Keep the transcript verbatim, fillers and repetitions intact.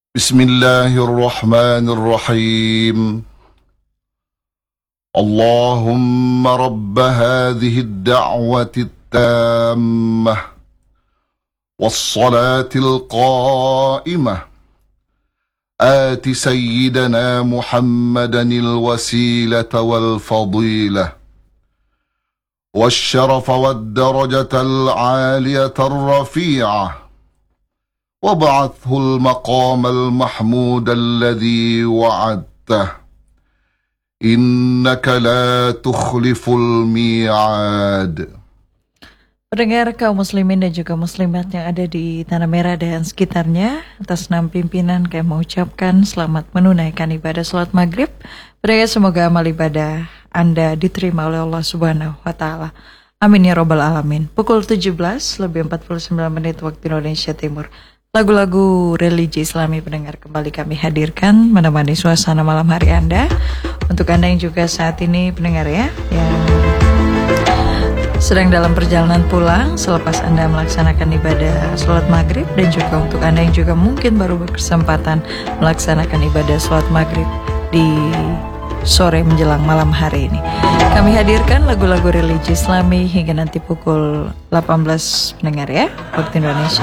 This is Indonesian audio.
بسم الله الرحمن الرحيم اللهم رب هذه الدعوة التامة والصلاة القائمة آت سيدنا محمدا الوسيلة والفضيلة والشرف والدرجة العالية الرفيعة وابعثه المقام المحمود الذي وعدته إنك لا تخلف الميعاد. Pendengar kaum muslimin dan juga muslimat yang ada di Tanah Merah dan sekitarnya, atas nama pimpinan kami mengucapkan selamat menunaikan ibadah salat maghrib. Pendengar, semoga amal ibadah Anda diterima oleh Allah Subhanahu wa Ta'ala. Amin ya Rabbal Alamin. Pukul tujuh belas lebih empat puluh sembilan menit waktu Indonesia Timur. Lagu-lagu religi Islami pendengar kembali kami hadirkan menemani suasana malam hari Anda. Untuk Anda yang juga saat ini pendengar ya, yang sedang dalam perjalanan pulang selepas Anda melaksanakan ibadah sholat maghrib, dan juga untuk Anda yang juga mungkin baru berkesempatan melaksanakan ibadah sholat maghrib di sore menjelang malam hari ini. Kami hadirkan lagu-lagu religi Islami hingga nanti pukul delapan belas pendengar ya, waktu Indonesia